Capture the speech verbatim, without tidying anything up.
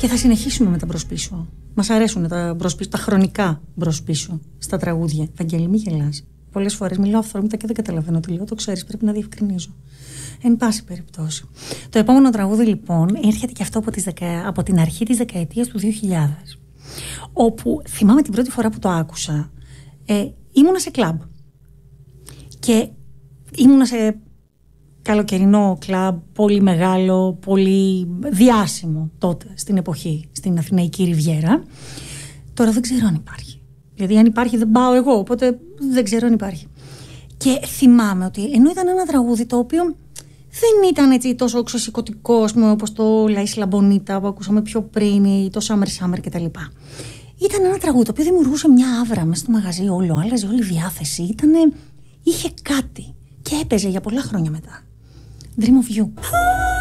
Και θα συνεχίσουμε με τα μπρος-πίσω. Μας αρέσουν τα μπρος-πίσω, τα χρονικά μπρος-πίσω στα τραγούδια. Βαγγέλη, μη γελάς. Πολλές φορές μιλάω αυθόρμητα και δεν καταλαβαίνω τι λέω. Το ξέρεις, πρέπει να διευκρινίζω. Εν πάση περιπτώσει. Το επόμενο τραγούδι λοιπόν έρχεται και αυτό από, τις δεκα... από την αρχή της δεκαετίας του δύο χιλιάδες. Όπου θυμάμαι την πρώτη φορά που το άκουσα, ε, ήμουνα σε κλαμπ. Και ήμουνα σε καλοκαιρινό κλαμπ, πολύ μεγάλο, πολύ διάσημο τότε στην εποχή, στην Αθηναϊκή Ριβιέρα. Τώρα δεν ξέρω αν υπάρχει. Δηλαδή αν υπάρχει δεν πάω εγώ, οπότε δεν ξέρω αν υπάρχει. Και θυμάμαι ότι ενώ ήταν ένα τραγούδι το οποίο δεν ήταν έτσι τόσο εξωσικωτικό, ας πούμε, όπως το La Isla Bonita που ακούσαμε πιο πριν ή το Summer Summer κτλ. Ήταν ένα τραγούδι το οποίο δημιουργούσε μια άβρα μέσα στο μαγαζί, όλο, άλλαζε όλη η διάθεση. Ήτανε, είχε κάτι και έπαιζε για πολλά χρόνια μετά. Dream of You.